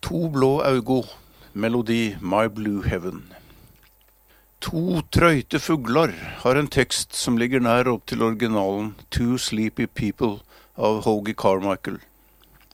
To blå augo, melodi My Blue Heaven. To trøyte fuglar har en tekst som ligger nær opp til originalen Two Sleepy People av Hoagy Carmichael.